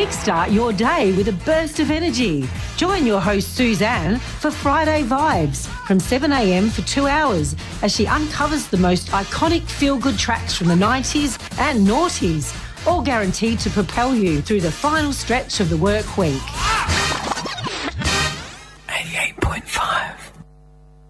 Kickstart your day with a burst of energy. Join your host Suzanne for Friday Vibes from 7 a.m. for 2 hours as she uncovers the most iconic feel-good tracks from the 90s and noughties, all guaranteed to propel you through the final stretch of the work week.